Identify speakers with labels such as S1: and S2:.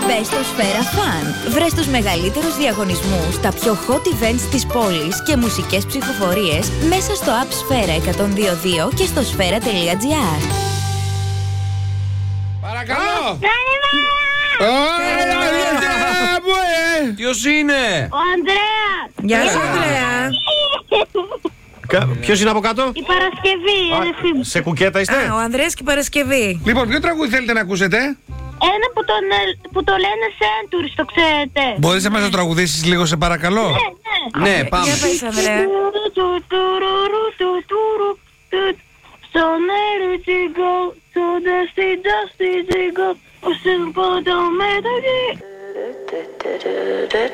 S1: Μπες στο Σφαίρα Fun. Βρες τους μεγαλύτερους διαγωνισμούς, τα πιο hot events της πόλης και μουσικές ψηφοφορίες μέσα στο app Σφαίρα 102.2 και στο σφαίρα.gr.
S2: Παρακαλώ!
S3: Ποιος είναι?
S4: Ο Ανδρέας!
S5: Γεια σου, Ανδρέα.
S6: Ποιος είναι από κάτω?
S4: Η Παρασκευή, η αδερφή μου.
S6: Σε κουκέτα είστε?
S5: Ο Ανδρέας και η Παρασκευή.
S2: Λοιπόν, ποιο τραγούδι θέλετε να ακούσετε?
S4: Ένα που το λένε Centuries, το ξέρετε.
S2: Μπορείς να μας το τραγουδήσεις λίγο, σε παρακαλώ?
S3: Ναι, πάμε.
S5: Για πες, Ανδρέα.
S4: So let it go, so dusty go, oh simple don't matter.